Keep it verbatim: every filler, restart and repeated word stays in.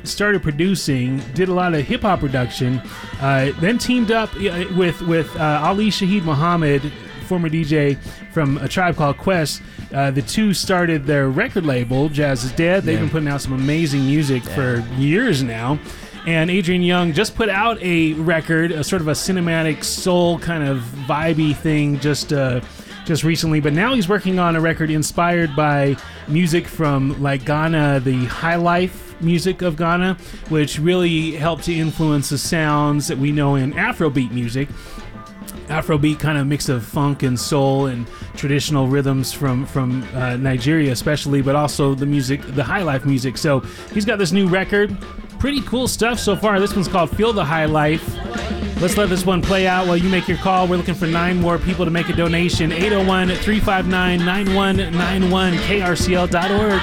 started producing, did a lot of hip hop production, uh, then teamed up uh, with with uh, Ali Shaheed Muhammad, former D J from A Tribe Called Quest. Uh, the two started their record label, Jazz Is Dead. They've yeah. been putting out some amazing music yeah. for years now. And Adrian Younge just put out a record, a sort of a cinematic soul kind of vibey thing just uh, just recently. But now he's working on a record inspired by music from like Ghana, the high life music of Ghana, which really helped to influence the sounds that we know in Afrobeat music. Afrobeat kind of mix of funk and soul and traditional rhythms from from uh, Nigeria especially, but also the music, the high life music. So he's got this new record. Pretty cool stuff so far. This one's called Feel the High Life. Let's let this one play out while you make your call. We're looking for nine more people to make a donation. eight oh one, three five nine, nine one nine one, K R C L dot org.